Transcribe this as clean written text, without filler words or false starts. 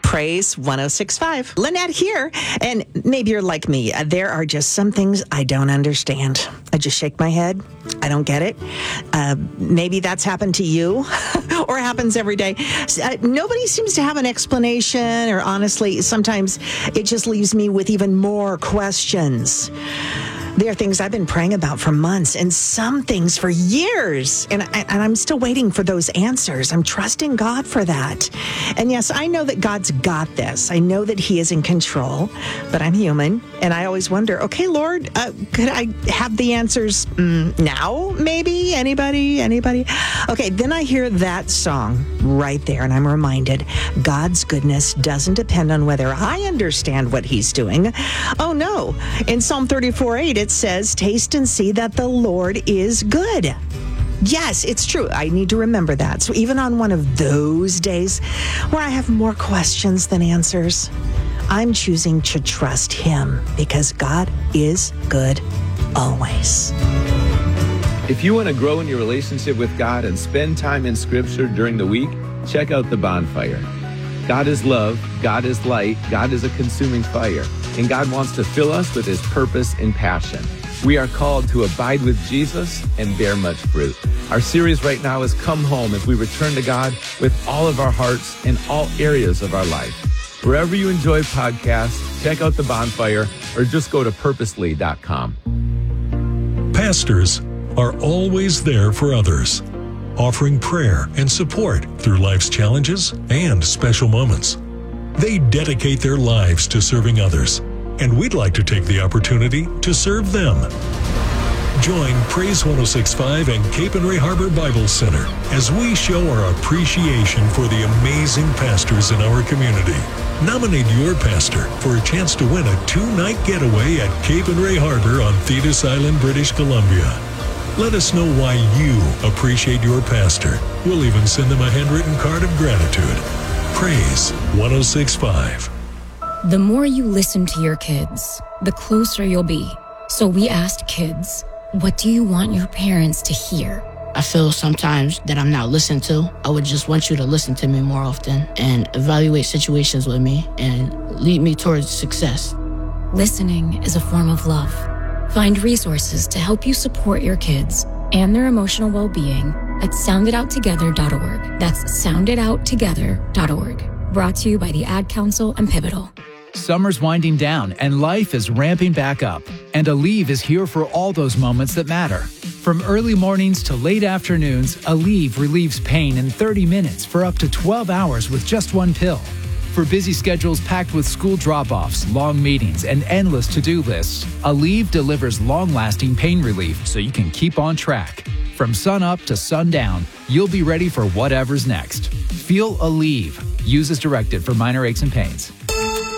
Praise 106.5. Lynette here. And maybe you're like me. There are just some things I don't understand. I just shake my head. I don't get it. Maybe that's happened to you or happens every day. Nobody seems to have an explanation, or honestly, sometimes it just leaves me with even more questions. There are things I've been praying about for months and some things for years. And I'm still waiting for those answers. I'm trusting God for that. And yes, I know that God's got this. I know that He is in control, but I'm human. And I always wonder, okay, Lord, could I have the answers now? Maybe? Anybody? Okay, then I hear that song right there. And I'm reminded God's goodness doesn't depend on whether I understand what He's doing. Oh, no. In Psalm 34:8, it says, taste and see that the Lord is good. Yes, it's true. I need to remember that. So even on one of those days where I have more questions than answers, I'm choosing to trust Him because God is good always. If you want to grow in your relationship with God and spend time in Scripture during the week, check out The Bonfire. God is love, God is light, God is a consuming fire, and God wants to fill us with His purpose and passion. We are called to abide with Jesus and bear much fruit. Our series right now is Come Home as we return to God with all of our hearts in all areas of our life. Wherever you enjoy podcasts, check out The Bonfire or just go to purposely.com. Pastors are always there for others, offering prayer and support through life's challenges and special moments. They dedicate their lives to serving others, and we'd like to take the opportunity to serve them. Join Praise 106.5 and Cape and Ray Harbor Bible Center as we show our appreciation for the amazing pastors in our community. Nominate your pastor for a chance to win a 2-night getaway at Cape and Ray Harbor on Thetis Island, British Columbia. Let us know why you appreciate your pastor. We'll even send them a handwritten card of gratitude. Praise 106.5. The more you listen to your kids, the closer you'll be. So we asked kids, what do you want your parents to hear? I feel sometimes that I'm not listened to. I would just want you to listen to me more often and evaluate situations with me and lead me towards success. Listening is a form of love. Find resources to help you support your kids and their emotional well-being at sounditouttogether.org. That's sounditouttogether.org. Brought to you by the Ad Council and Pivotal. Summer's winding down and life is ramping back up. And Aleve is here for all those moments that matter. From early mornings to late afternoons, Aleve relieves pain in 30 minutes for up to 12 hours with just one pill. For busy schedules packed with school drop-offs, long meetings, and endless to-do lists, Aleve delivers long-lasting pain relief so you can keep on track. From sun up to sundown, you'll be ready for whatever's next. Feel Aleve. Use as directed for minor aches and pains.